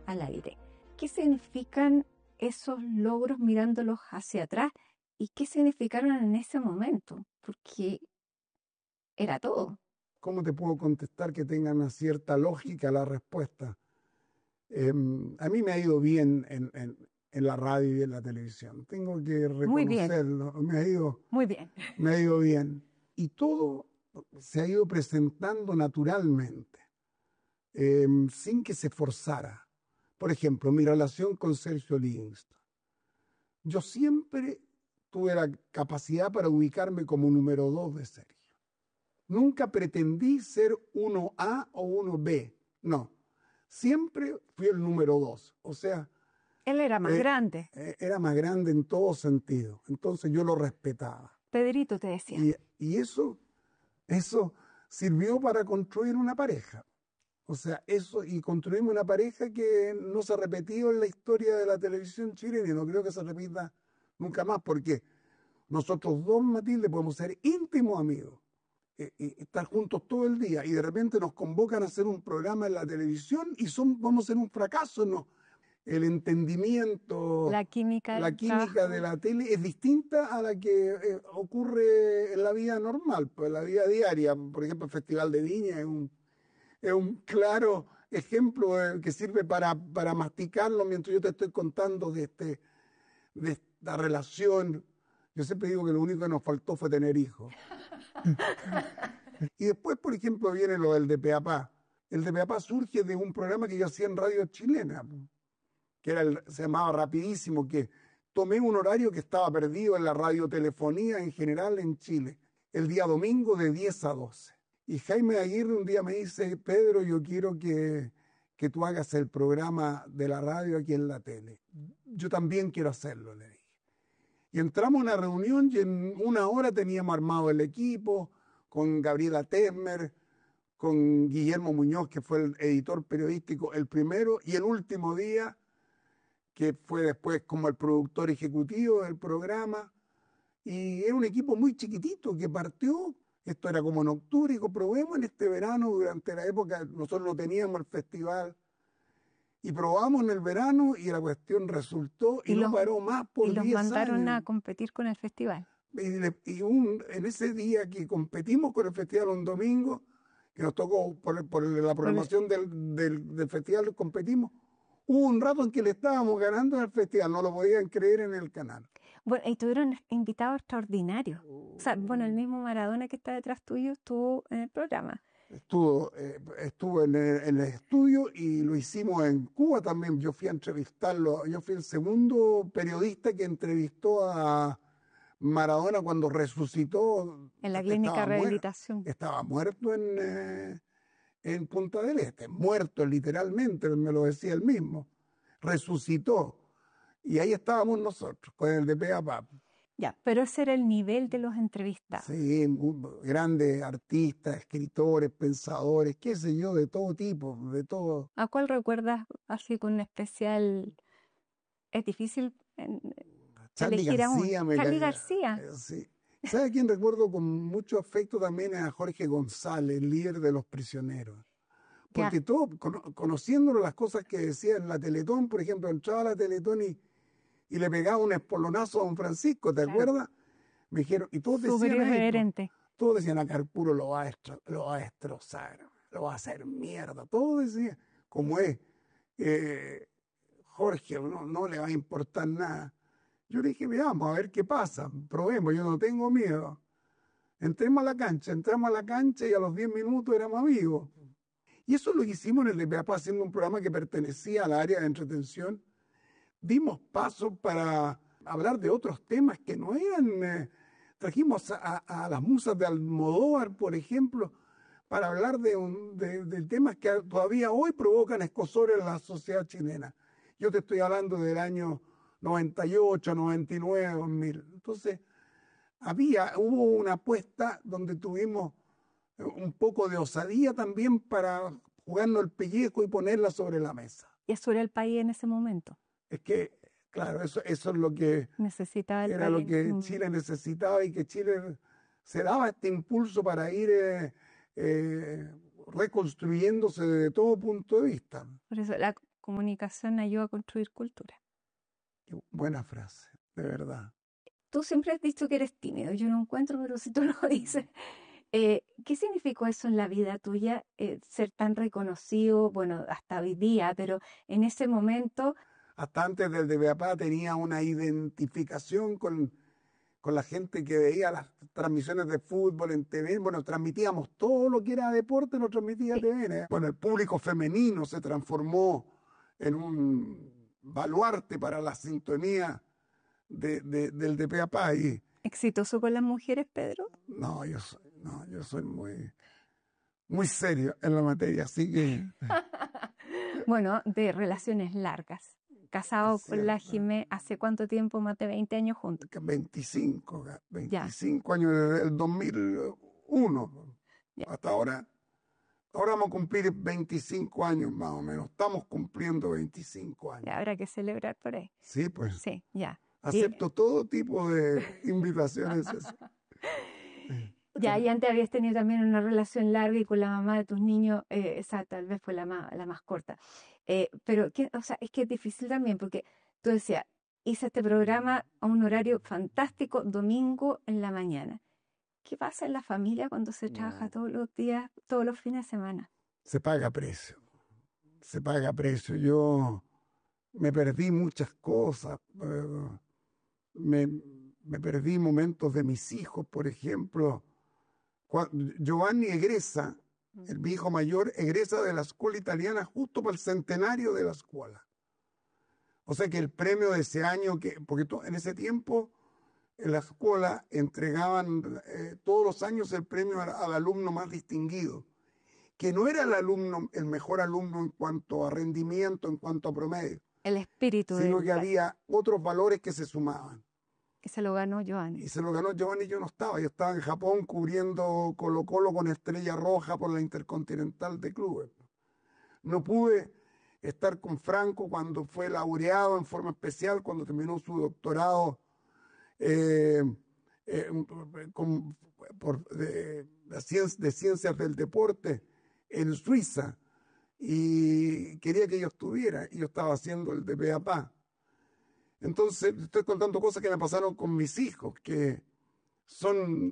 al aire. ¿Qué significan esos logros mirándolos hacia atrás y qué significaron en ese momento? Porque era todo. ¿Cómo te puedo contestar que tenga una cierta lógica la respuesta? A mí me ha ido bien en la radio y en la televisión. Tengo que Muy bien, reconocerlo. muy bien. Me ha ido bien. Y todo se ha ido presentando naturalmente, sin que se forzara. Por ejemplo, mi relación con Sergio Livingston. Yo siempre tuve la capacidad para ubicarme como número 2 de Sergio. Nunca pretendí ser uno A o uno B. No. Siempre fui el número 2. O sea, Él era más grande. era más grande en todo sentido. Entonces yo lo respetaba. Pedrito te decía. Y eso sirvió para construir una pareja. O sea, y construimos una pareja que no se ha repetido en la historia de la televisión chilena y no creo que se repita nunca más, porque nosotros dos, Matilde, podemos ser íntimos amigos, y estar juntos todo el día, y de repente nos convocan a hacer un programa en la televisión y vamos a ser un fracaso, ¿no? El entendimiento, La química la del química trabajo. de la tele es distinta a la que ocurre en la vida normal, pues en la vida diaria. Por ejemplo, el Festival de Viña es un claro ejemplo que sirve para masticarlo mientras yo te estoy contando de esta relación. Yo siempre digo que lo único que nos faltó fue tener hijos. Y después, por ejemplo, viene lo del DPAPA. El DPAPA surge de un programa que yo hacía en radio chilena, que se llamaba Rapidísimo, que tomé un horario que estaba perdido en la radiotelefonía en general en Chile, el día domingo de 10 a 12. Y Jaime Aguirre un día me dice, Pedro, yo quiero que tú hagas el programa de la radio aquí en la tele. Yo también quiero hacerlo, le dije. Y entramos a una reunión y en una hora teníamos armado el equipo con Gabriela Tesmer, con Guillermo Muñoz, que fue el editor periodístico el primero y el último día, que fue después como el productor ejecutivo del programa. Y era un equipo muy chiquitito que partió. Esto era como en octubre, y dijo, probemos en este verano, durante la época, nosotros no teníamos el festival, y probamos en el verano y la cuestión resultó y Y no los, paró más y por los 10 mandaron años. a competir con el festival. En ese día que competimos con el festival un domingo, que nos tocó por la Por el- programación del festival, competimos, hubo un rato en que le estábamos ganando en el festival, no lo podían creer en el canal. Bueno, y tuvieron invitados extraordinarios. O sea, bueno, el mismo Maradona que está detrás tuyo estuvo en el programa. Estuvo en el estudio y lo hicimos en Cuba también. Yo fui a entrevistarlo. Yo fui el segundo periodista que entrevistó a Maradona cuando resucitó. En la clínica de Estaba muerto, rehabilitación. estaba muerto en Punta del Este. Muerto literalmente, me lo decía él mismo. Resucitó. Y ahí estábamos nosotros, con el de Peapap. Ya, pero ese era el nivel de los entrevistados. Sí, grandes artistas, escritores, pensadores, qué sé yo, de todo tipo, de todo. ¿A cuál recuerdas así con especial? Es difícil Charly elegir a uno. García me Charly cae. García. Sí. ¿Sabe a quién recuerdo con mucho afecto también? A Jorge González, el líder de Los Prisioneros. Ya, Porque todo, conociéndolo las cosas que decía en la Teletón, por ejemplo, entraba a la Teletón y le pegaba un espolonazo a don Francisco, ¿te claro. acuerdas? Me dijeron, y todos Súper decían esto, irreverente. todos decían a Carpuro lo va a destrozar, lo va a hacer mierda, todos decían, como es, eh, Jorge, no le va a importar nada. Yo le dije, veamos, a ver qué pasa, probemos, yo no tengo miedo. Entramos a la cancha y a los 10 minutos éramos amigos. Y eso lo hicimos en el DPAPA, haciendo un programa que pertenecía al área de entretención. Dimos paso para hablar de otros temas que no eran. Trajimos a las musas de Almodóvar, por ejemplo, para hablar de temas que todavía hoy provocan escozor en la sociedad chilena. Yo te estoy hablando del año 98, 99, 2000. Entonces, hubo una apuesta donde tuvimos un poco de osadía también para jugarnos el pellejo y ponerla sobre la mesa. Y eso era el país en ese momento. Es que, claro, eso es lo que Necesitaba el era país lo en ese que momento. Chile necesitaba y que Chile se daba este impulso para ir reconstruyéndose desde todo punto de vista. Por eso, comunicación ayuda a construir cultura. Buena frase, de verdad. Tú siempre has dicho que eres tímido, yo no encuentro, pero si tú lo dices. ¿Qué significó eso en la vida tuya, ser tan reconocido, bueno, hasta hoy día, pero en ese momento? Hasta antes del de papá tenía una identificación con la gente que veía las transmisiones de fútbol en TV. Bueno, transmitíamos todo lo que era deporte, lo transmitía Sí. TVN. Bueno, el público femenino se transformó en un baluarte para la sintonía del de papá. Y ¿Exitoso con las mujeres, Pedro? no, yo soy muy serio en la materia, así que Bueno, de relaciones largas. Casado es con la cierto. Jimé, ¿hace cuánto tiempo? Más de 20 años juntos. 25 Ya, 25 años desde el 2001 ya. hasta ahora. Ahora vamos a cumplir 25 años más o menos. Estamos cumpliendo 25 años. Ya habrá que celebrar por ahí. Sí, pues Sí, ya. acepto todo tipo de invitaciones. Ya, y antes habías tenido también una relación larga y con la mamá de tus niños, esa tal vez fue la más corta. Pero, o sea, es que es difícil también porque tú decías, hice este programa a un horario fantástico, domingo en la mañana. ¿Qué pasa en la familia cuando se trabaja No, todos los días, todos los fines de semana? se paga precio. Se paga precio. Yo me perdí muchas cosas. Me, me perdí momentos de mis hijos, por ejemplo. Giovanni egresa, mi hijo mayor, egresa de la escuela italiana justo para el centenario de la escuela. O sea que el premio de ese año, porque en ese tiempo en la escuela entregaban todos los años el premio al alumno más distinguido, que no era el alumno, el mejor alumno en cuanto a rendimiento, en cuanto a promedio, El espíritu sino que había otros valores que se sumaban. que se lo ganó Giovanni. Y se lo ganó Giovanni, yo no estaba. Yo estaba en Japón cubriendo Colo-Colo con Estrella Roja por la Intercontinental de Clubes. No pude estar con Franco cuando fue laureado en forma especial, cuando terminó su doctorado eh, eh, con, de ciencias del deporte en Suiza. Y quería que yo estuviera. Y yo estaba haciendo el de PAPA. Entonces, estoy contando cosas que me pasaron con mis hijos, que son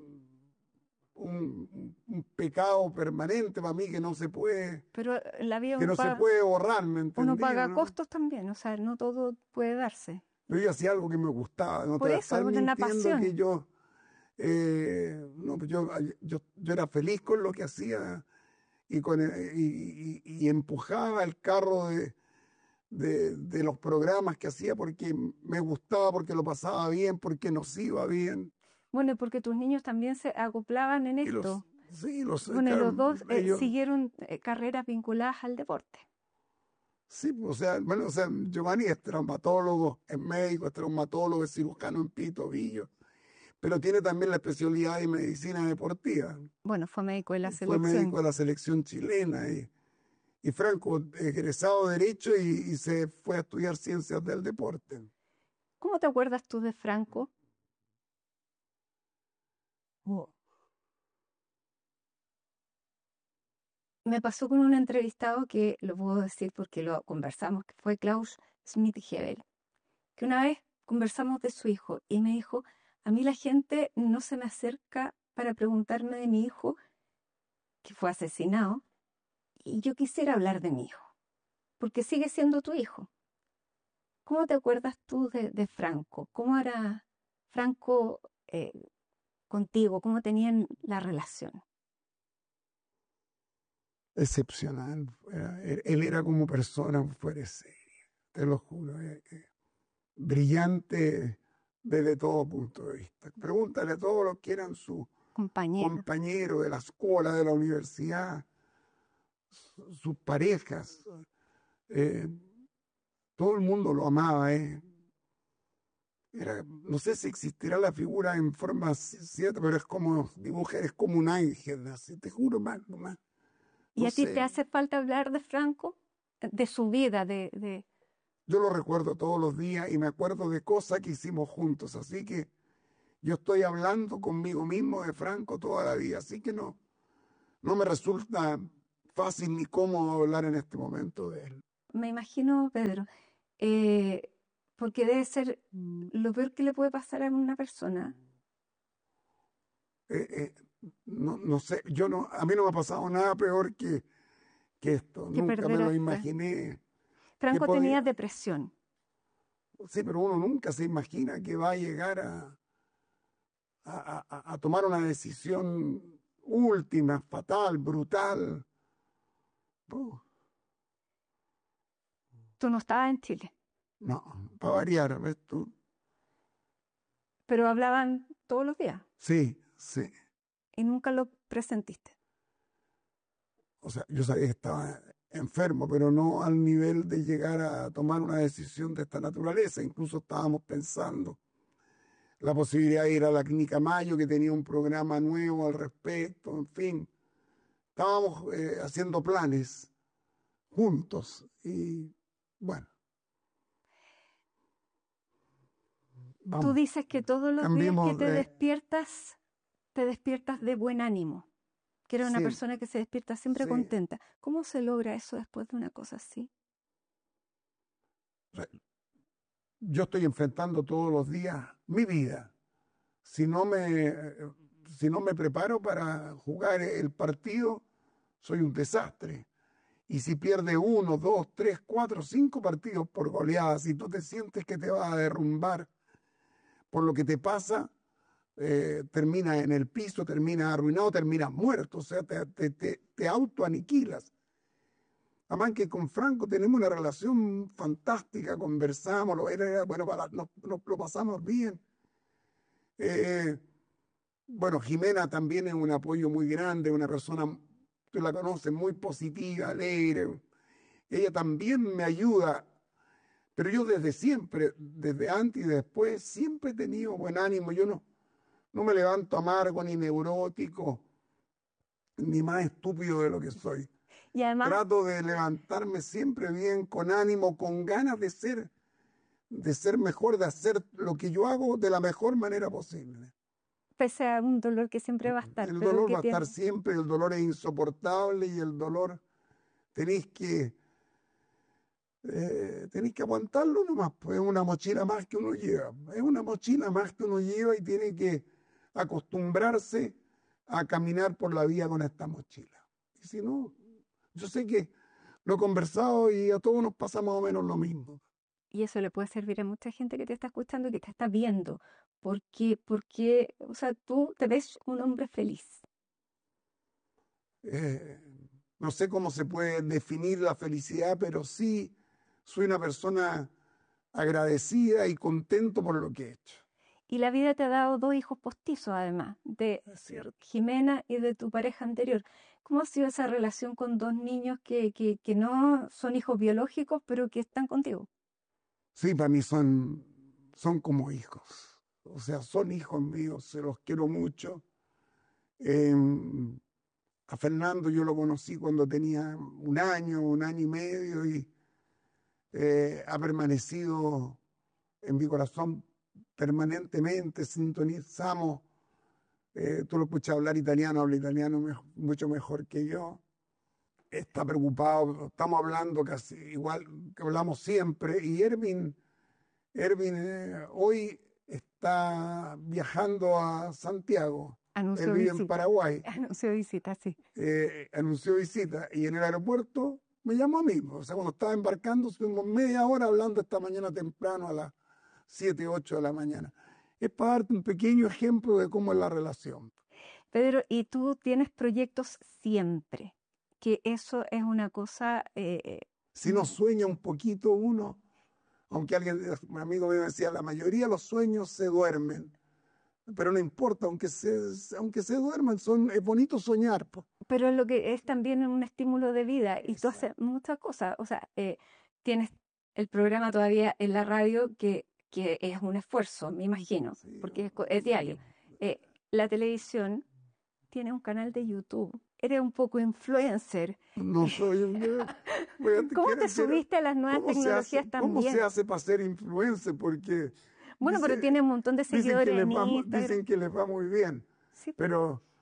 un pecado permanente para mí que no se puede, Pero la vida que no se puede borrar, ¿me uno entendí? paga ¿No? costos también, o sea, no todo puede darse. Pero yo hacía algo que me gustaba, no te Por voy a eso, estar es una mintiendo que pasión. no, pues yo era feliz con lo que hacía y empujaba el carro de los programas que hacía porque me gustaba, porque lo pasaba bien, porque nos iba bien. Bueno, y porque tus niños también se acoplaban en Y esto. sí, Bueno, y claro, los dos ellos, siguieron carreras vinculadas al deporte. sí, o sea, bueno, o sea, Giovanni es traumatólogo, es médico, es traumatólogo, es cirujano en pie y tobillo, pero tiene también la especialidad de medicina deportiva. Bueno, fue médico de la Fue médico selección. de la selección chilena y Franco, egresado de Derecho y se fue a estudiar ciencias del deporte. ¿Cómo te acuerdas tú de Franco? Oh, Me pasó con un entrevistado que lo puedo decir porque lo conversamos, que fue Klaus Schmidt-Hebel, que una vez conversamos de su hijo y me dijo, a mí la gente no se me acerca para preguntarme de mi hijo, que fue asesinado, y yo quisiera hablar de mi hijo, porque sigue siendo tu hijo. ¿Cómo te acuerdas tú de Franco? ¿Cómo era Franco contigo? ¿Cómo tenían la relación? excepcional. Él era como persona fuera de serie, te lo juro. Brillante desde todo punto de vista. Pregúntale a todos los que eran sus Compañero. compañeros de la escuela, de la universidad, sus parejas. eh, Todo el mundo lo amaba. No sé si existirá la figura en forma cierta, pero es como dibujar, es como un ángel, así, te juro, más, ¿Y no a ti te sé. hace falta hablar de Franco? De su vida, Yo lo recuerdo todos los días y me acuerdo de cosas que hicimos juntos, así que yo estoy hablando conmigo mismo de Franco toda la vida, así que no me resulta fácil ni cómodo hablar en este momento de él. me imagino, Pedro, porque debe ser lo peor que le puede pasar a una persona. No sé, a mí no me ha pasado nada peor que esto. Que Nunca me perder a lo Franco. imaginé que Franco tenía podía. depresión. Sí, pero uno nunca se imagina que va a llegar a tomar una decisión última, fatal, brutal. Puh, Tú no estabas en Chile, no, para variar, ¿ves tú? pero hablaban todos los días Sí, sí. y nunca lo presentiste. O sea, yo sabía que estaba enfermo, pero no al nivel de llegar a tomar una decisión de esta naturaleza. Incluso estábamos pensando la posibilidad de ir a la Clínica Mayo, que tenía un programa nuevo al respecto, en fin. Estábamos haciendo planes juntos y bueno, Tú vamos, dices que todos los días que cambiemos de... te despiertas de buen ánimo, que eres una Sí, persona que se despierta siempre sí. contenta. ¿Cómo se logra eso después de una cosa así? O sea, yo estoy enfrentando todos los días mi vida. Si no me, si no me preparo para jugar el partido, soy un desastre. Y si pierde uno, dos, tres, cuatro, cinco partidos por goleadas y tú te sientes que te vas a derrumbar por lo que te pasa, termina en el piso, termina arruinado, termina muerto, o sea, te autoaniquilas. Además que con Franco tenemos una relación fantástica, conversamos, bueno, nos lo pasamos bien. Eh, bueno, Jimena también es un apoyo muy grande, una persona, tú la conoces, muy positiva, alegre. Ella también me ayuda, pero yo desde siempre, desde antes y después, siempre he tenido buen ánimo. Yo no me levanto amargo ni neurótico, ni más estúpido de lo que soy. Y además, Trato de levantarme siempre bien, con ánimo, con ganas de ser mejor, de hacer lo que yo hago de la mejor manera posible. pese a un dolor que siempre va a estar, El pero dolor que va a estar tiene, siempre, el dolor es insoportable y el dolor tenéis tenéis que aguantarlo nomás, pues es una mochila más que uno lleva, es una mochila más que uno lleva y tiene que acostumbrarse a caminar por la vida con esta mochila. Y si no, yo sé que lo he conversado y a todos nos pasa más o menos lo mismo. y eso le puede servir a mucha gente que te está escuchando y que te está viendo, o sea, tú te ves un hombre feliz. Eh, no sé cómo se puede definir la felicidad, pero sí soy una persona agradecida y contento por lo que he hecho. Y la vida te ha dado dos hijos postizos, además, de Es cierto. Jimena y de tu pareja anterior. ¿Cómo ha sido esa relación con dos niños que no son hijos biológicos, pero que están contigo? Sí, para mí son como hijos. O sea, son hijos míos, se los quiero mucho. Eh, a Fernando yo lo conocí cuando tenía un año y medio, y ha permanecido en mi corazón permanentemente. Sintonizamos. Tú lo escuchas hablar italiano, habla italiano mucho mejor que yo. Está preocupado, estamos hablando casi igual que hablamos siempre. Y Erwin hoy está viajando a Santiago. Él Anunció vive en visita, Paraguay. anunció visita, sí. Anunció visita y en el aeropuerto me llamó a mí. O sea, cuando estaba embarcando, estuvimos media hora hablando esta mañana temprano a las 7, 8 de la mañana. Es para darte un pequeño ejemplo de cómo es la relación. Pedro, y tú tienes proyectos siempre, que eso es una cosa, Si no sueña un poquito uno, aunque un amigo mío decía, la mayoría de los sueños se duermen, pero no importa, aunque se duerman, es bonito soñar, po. pero lo que es también un estímulo de vida y tú haces Exacto. muchas cosas, o sea, tienes el programa todavía en la radio que es un esfuerzo, me imagino, Sí, porque es diario. Eh, la televisión tiene un canal de YouTube, eres un poco influencer. no soy ¿Cómo te subiste a las nuevas tecnologías cómo se también? hace para ser influencer? Porque Bueno, pero tiene un montón de seguidores en dicen Instagram. que les va muy bien, Sí, pero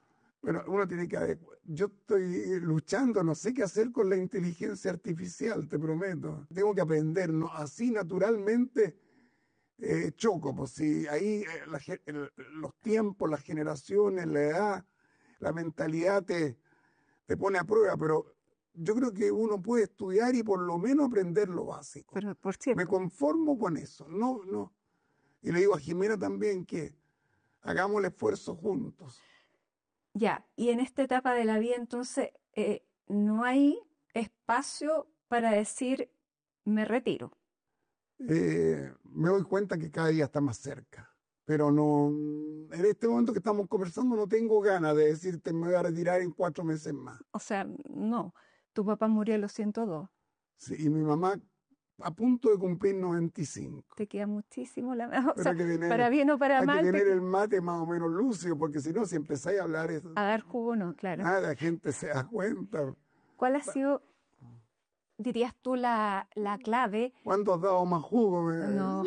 Bueno, uno tiene que adecuar. Yo estoy luchando, no sé qué hacer con la inteligencia artificial, te prometo. Tengo que aprender, ¿no? Así naturalmente choco, pues si ahí los tiempos, las generaciones, la edad, la mentalidad te pone a prueba, pero yo creo que uno puede estudiar y por lo menos aprender lo básico. Pero, por Me cierto, conformo con eso, no. Y le digo a Jimena también que hagamos el esfuerzo juntos. ya, y en esta etapa de la vida, entonces, no hay espacio para decir, me retiro. Me doy cuenta que cada día está más cerca, pero no, en este momento que estamos conversando no tengo ganas de decirte me voy a retirar en 4 meses más. O sea, no, tu papá murió a los 102. Sí, y mi mamá a punto de cumplir 95. Te queda muchísimo la... O Pero sea, para bien o para hay que mal, tener el mate más o menos lúcido, porque si no, si empezáis a hablar eso, a dar jugo, no, claro. nada, la gente se da cuenta. ¿Cuál ha sido, dirías tú, la clave? ¿Cuánto has dado más jugo? No,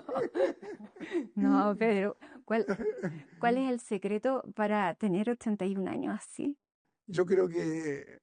no, Pedro, ¿cuál es el secreto para tener 81 años así? Yo creo que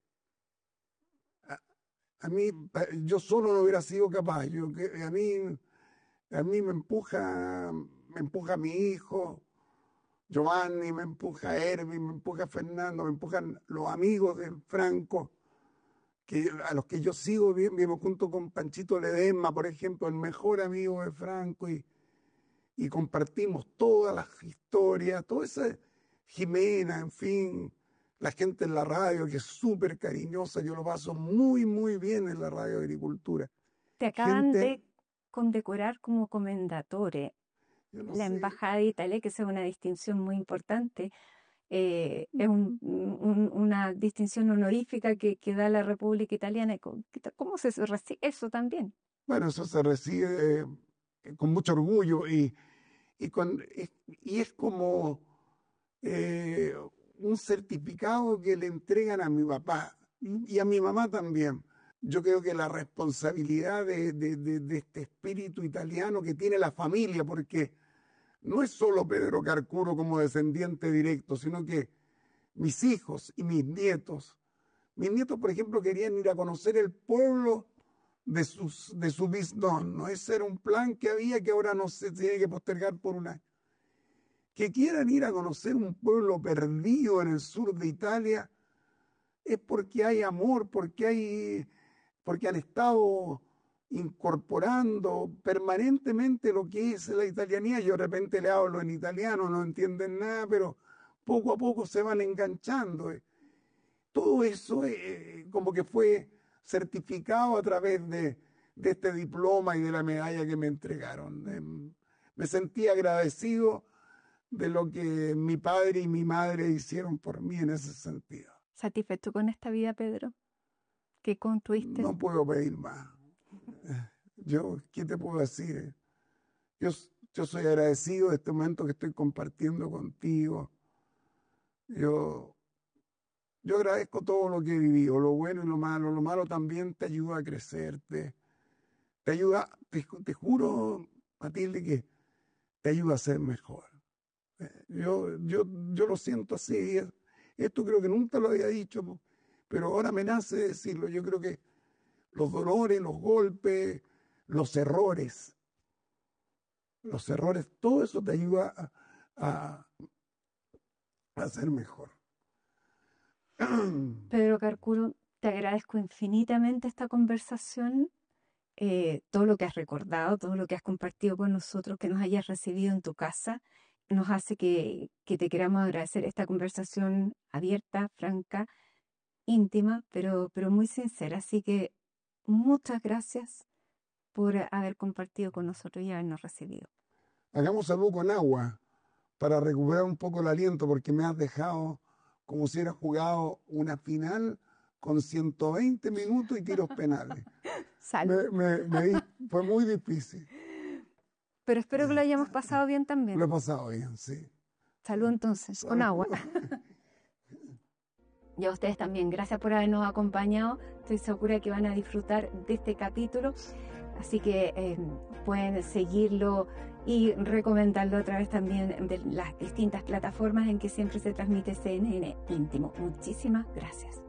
a mí, yo solo no hubiera sido capaz. A mí me empuja mi hijo, Giovanni, me empuja Erwin, me empuja Fernando, me empujan los amigos de Franco, a los que yo sigo vivo junto con Panchito Ledesma, por ejemplo, el mejor amigo de Franco, y compartimos todas las historias, toda esa Jimena, en fin, la gente en la radio que es súper cariñosa, yo lo paso muy, muy bien en la radio de Agricultura. Te acaban Gente, de condecorar como comendatore yo no la sé, Embajada de Italia, que es una distinción muy importante. Es una distinción honorífica que da la República Italiana. ¿Cómo se recibe eso también? bueno, eso se recibe con mucho orgullo y es como eh, un certificado que le entregan a mi papá y a mi mamá también. Yo creo que la responsabilidad de este espíritu italiano que tiene la familia, porque no es solo Pedro Carcuro como descendiente directo, sino que mis hijos y mis nietos, por ejemplo, querían ir a conocer el pueblo de su bisnonno. Ese era un plan que había que ahora no se tiene que postergar por un año. Que quieran ir a conocer un pueblo perdido en el sur de Italia es porque hay amor, porque han estado incorporando permanentemente lo que es la italianía. Yo de repente le hablo en italiano, no entienden nada, pero poco a poco se van enganchando. Todo eso como que fue certificado a través de este diploma y de la medalla que me entregaron. Me sentí agradecido de lo que mi padre y mi madre hicieron por mí en ese sentido. ¿Satisfecho con esta vida, Pedro? ¿Qué construiste? No puedo pedir más. Yo, ¿qué te puedo decir? Yo, yo soy agradecido de este momento que estoy compartiendo contigo. Yo, yo agradezco todo lo que he vivido, lo bueno y lo malo. Lo malo también te ayuda a crecer, te ayuda, te juro, Matilde, que te ayuda a ser mejor. Yo lo siento así. Esto creo que nunca lo había dicho, pero ahora me nace decirlo. Yo creo que los dolores, los golpes, los errores, todo eso te ayuda a ser mejor. Pedro Carcuro, te agradezco infinitamente esta conversación, todo lo que has recordado, todo lo que has compartido con nosotros, que nos hayas recibido en tu casa, nos hace que te queramos agradecer esta conversación abierta, franca, íntima, pero muy sincera. Así que muchas gracias por haber compartido con nosotros y habernos recibido. Hagamos salud con agua para recuperar un poco el aliento, porque me has dejado como si hubieras jugado una final con 120 minutos y tiros penales. Salud. Fue muy difícil. Pero espero que lo hayamos pasado bien Lo he también. pasado bien, sí. Salud entonces, con agua. Y a ustedes también, gracias por habernos acompañado. Estoy segura que van a disfrutar de este capítulo. Así que pueden seguirlo y recomendarlo a través también de las distintas plataformas en que siempre se transmite CNN Íntimo. Muchísimas gracias.